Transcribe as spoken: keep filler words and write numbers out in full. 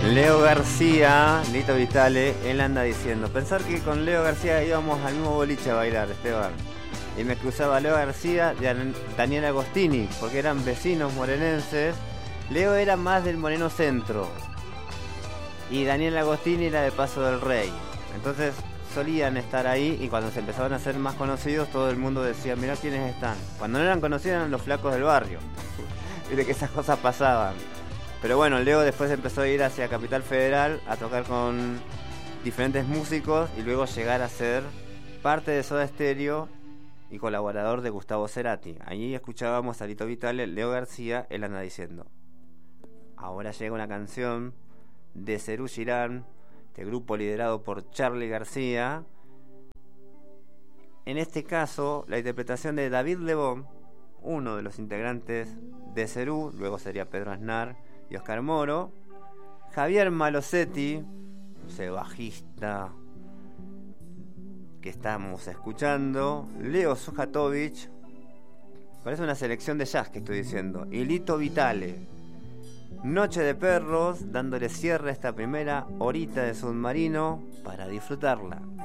Leo García, Lito Vitale, él anda diciendo. Pensar que con Leo García íbamos al mismo boliche a bailar, Esteban. Y me cruzaba Leo García y Daniel Agostini, porque eran vecinos morenenses. Leo era más del Moreno Centro y Daniel Agostini era de Paso del Rey. Entonces solían estar ahí y cuando se empezaban a hacer más conocidos todo el mundo decía, mirá quiénes están. Cuando no eran conocidos eran los flacos del barrio. Y de que esas cosas pasaban. Pero bueno, Leo después empezó a ir hacia Capital Federal a tocar con diferentes músicos y luego llegar a ser parte de Soda Stereo y colaborador de Gustavo Cerati. Allí escuchábamos a Lito Vitale, Leo García, él anda diciendo. Ahora llega una canción de Serú Girán, este grupo liderado por Charly García. En este caso, la interpretación de David Lebón, uno de los integrantes de Serú, luego sería Pedro Aznar y Oscar Moro. Javier Malosetti, ese bajista que estamos escuchando. Leo Sujatovich, parece una selección de jazz que estoy diciendo. Y Lito Vitale. Noche de Perros, dándole cierre a esta primera horita de Submarino para disfrutarla.